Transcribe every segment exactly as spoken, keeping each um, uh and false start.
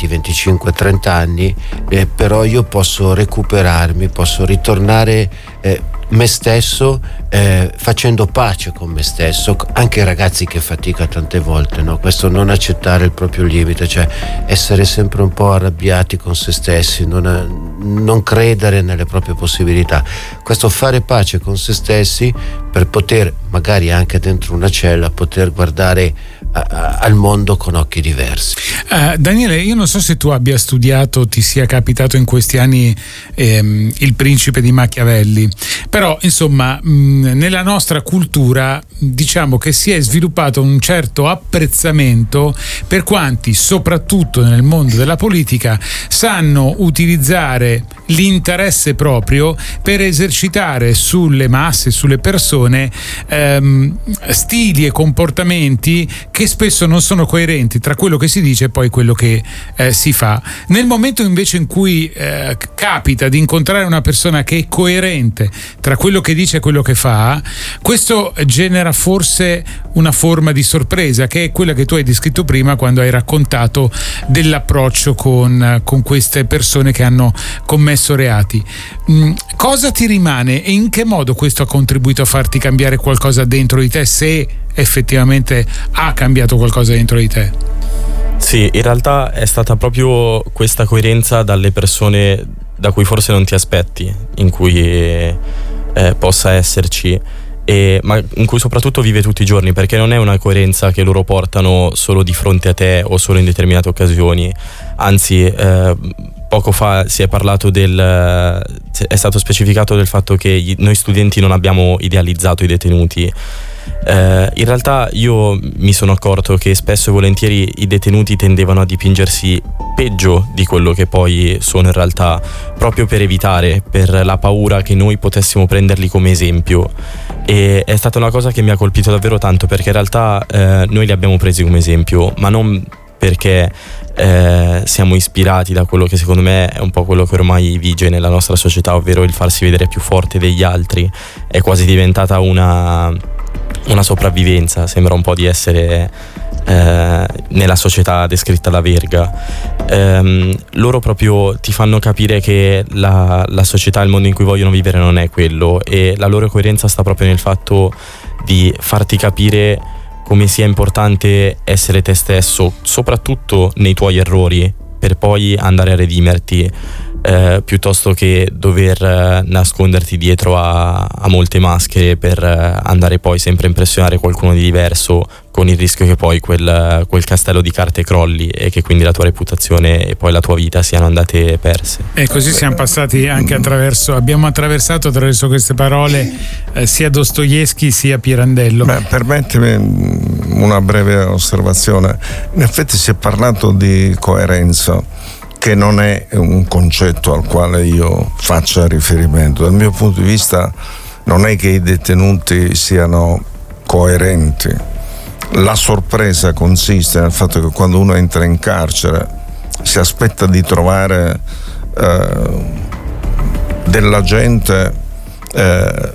venticinque trenta anni, eh, però io posso recuperarmi, posso ritornare eh, me stesso, eh, facendo pace con me stesso, anche i ragazzi che fatica tante volte, no? Questo non accettare il proprio limite, cioè essere sempre un po' arrabbiati con se stessi, non, non credere nelle proprie possibilità, questo fare pace con se stessi per poter, magari anche dentro una cella, poter guardare a, a, al mondo con occhi diversi. Uh, Daniele, io non so se tu abbia studiato, ti sia capitato in questi anni ehm, Il Principe di Machiavelli, però insomma mh, nella nostra cultura diciamo che si è sviluppato un certo apprezzamento per quanti, soprattutto nel mondo della politica, sanno utilizzare l'interesse proprio per esercitare sulle masse, sulle persone ehm, stili e comportamenti che spesso non sono coerenti tra quello che si dice e poi quello che eh, si fa. Nel momento invece in cui eh, capita di incontrare una persona che è coerente tra quello che dice e quello che fa, questo genera forse una forma di sorpresa, che è quella che tu hai descritto prima quando hai raccontato dell'approccio con, con queste persone che hanno commesso reati. Mm, cosa ti rimane e in che modo questo ha contribuito a farti cambiare qualcosa dentro di te, se effettivamente ha cambiato qualcosa dentro di te? Sì, in realtà è stata proprio questa coerenza dalle persone da cui forse non ti aspetti, in cui eh, possa esserci, e, ma in cui soprattutto vive tutti i giorni, perché non è una coerenza che loro portano solo di fronte a te o solo in determinate occasioni. Anzi, eh, poco fa si è parlato del è stato specificato del fatto che gli, noi studenti non abbiamo idealizzato i detenuti. Eh, in realtà io mi sono accorto che spesso e volentieri i detenuti tendevano a dipingersi peggio di quello che poi sono in realtà, proprio per evitare, per la paura che noi potessimo prenderli come esempio. E è stata una cosa che mi ha colpito davvero tanto, perché in realtà eh, noi li abbiamo presi come esempio, ma non perché eh, siamo ispirati da quello che secondo me è un po' quello che ormai vige nella nostra società, ovvero il farsi vedere più forte degli altri. È quasi diventata una, una sopravvivenza, sembra un po' di essere eh, nella società descritta da verga. Eh, loro proprio ti fanno capire che la, la società, il mondo in cui vogliono vivere non è quello, e la loro coerenza sta proprio nel fatto di farti capire come sia importante essere te stesso, soprattutto nei tuoi errori, per poi andare a redimerti, eh, piuttosto che dover eh, nasconderti dietro a, a molte maschere per eh, andare poi sempre a impressionare qualcuno di diverso, con il rischio che poi quel, quel castello di carte crolli e che quindi la tua reputazione e poi la tua vita siano andate perse. E così siamo passati anche attraverso, abbiamo attraversato attraverso queste parole eh, sia Dostoevskij sia Pirandello. Beh, permettimi una breve osservazione. In effetti si è parlato di coerenza, che non è un concetto al quale io faccia riferimento. Dal mio punto di vista non è che i detenuti siano coerenti. La sorpresa consiste nel fatto che quando uno entra in carcere si aspetta di trovare eh, della gente eh,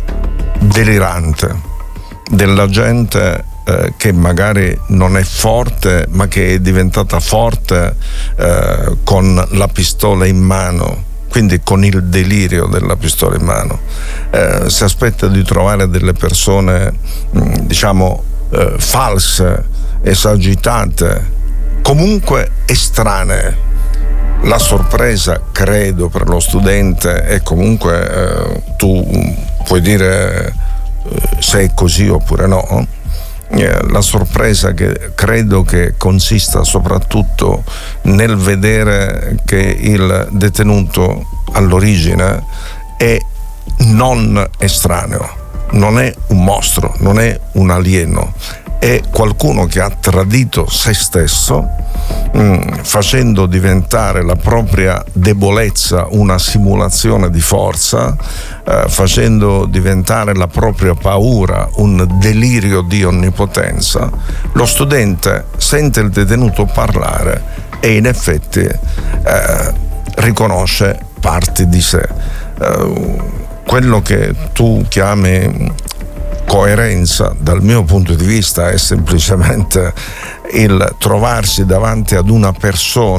delirante, della gente eh, che magari non è forte, ma che è diventata forte eh, con la pistola in mano, quindi con il delirio della pistola in mano. Eh, si aspetta di trovare delle persone, mh, diciamo, eh, false, esagitate, comunque estranee. La sorpresa, credo, per lo studente è comunque, eh, tu puoi dire eh, se è così oppure no, eh, la sorpresa che credo che consista soprattutto nel vedere che il detenuto all'origine è non estraneo, non è un mostro, non è un alieno, è qualcuno che ha tradito se stesso, mh, facendo diventare la propria debolezza una simulazione di forza, eh, facendo diventare la propria paura un delirio di onnipotenza. Lo studente sente il detenuto parlare e in effetti eh, riconosce parti di sé. Eh, quello che tu chiami coerenza, dal mio punto di vista, è semplicemente il trovarsi davanti ad una persona